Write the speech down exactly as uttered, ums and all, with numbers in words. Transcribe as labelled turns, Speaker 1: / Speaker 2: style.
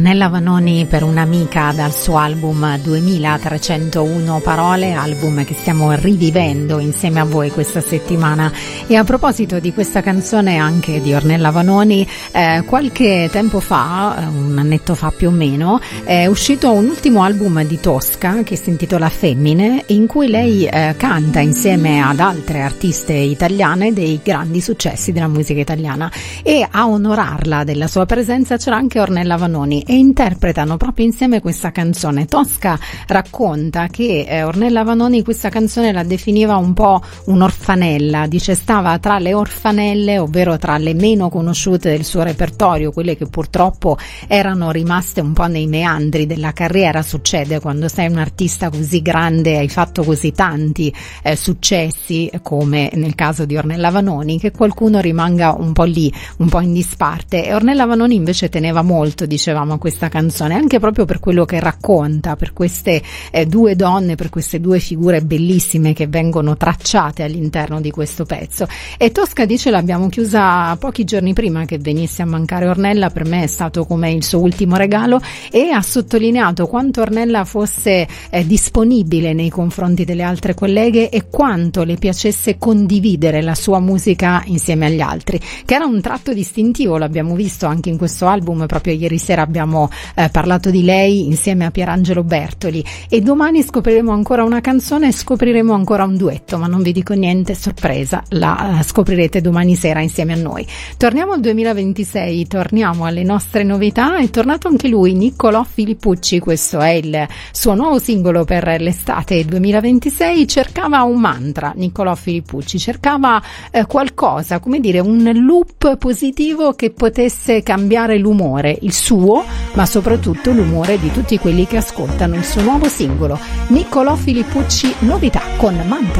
Speaker 1: Ornella Vanoni per un'amica dal suo album duemilatrecentouno Parole, album che stiamo rivivendo insieme a voi questa settimana. E a proposito di questa canzone anche di Ornella Vanoni, eh, qualche tempo fa, un annetto fa più o meno, è uscito un ultimo album di Tosca che si intitola Femmine, in cui lei eh, canta insieme ad altre artiste italiane dei grandi successi della musica italiana, e a onorarla della sua presenza c'era anche Ornella Vanoni e interpretano proprio insieme questa canzone. Tosca racconta che eh, Ornella Vanoni questa canzone la definiva un po' un'orfanella, dice stava tra le orfanelle, ovvero tra le meno conosciute del suo repertorio, quelle che purtroppo erano rimaste un po' nei meandri della carriera. Succede quando sei un artista così grande, hai fatto così tanti eh, successi come nel caso di Ornella Vanoni, che qualcuno rimanga un po' lì, un po' in disparte. E Ornella Vanoni invece teneva molto, dicevamo, a questa canzone, anche proprio per quello che racconta, per queste eh, due donne, per queste due figure bellissime che vengono tracciate all'interno di questo pezzo. E Tosca dice l'abbiamo chiusa pochi giorni prima che venisse a mancare Ornella, per me è stato come il suo ultimo regalo, e ha sottolineato quanto Ornella fosse eh, disponibile nei confronti delle altre colleghe e quanto le piacesse condividere la sua musica insieme agli altri, che era un tratto distintivo. L'abbiamo visto anche in questo album. Proprio ieri sera abbiamo eh, parlato di lei insieme a Pierangelo Bertoli, e domani scopriremo ancora una canzone e scopriremo ancora un duetto, ma non vi dico niente, sorpresa, la uh, scoprirete domani sera insieme a noi. Torniamo al duemilaventisei, torniamo alle nostre novità. È tornato anche lui, Niccolò Filippucci, questo è il suo nuovo singolo per l'estate duemilaventisei. Cercava un mantra, Niccolò Filippucci cercava eh, qualcosa, come dire, un loop positivo che potesse cambiare l'umore, il suo, ma soprattutto l'umore di tutti quelli che ascoltano il suo nuovo singolo. Niccolò Filippucci, novità con Mantra.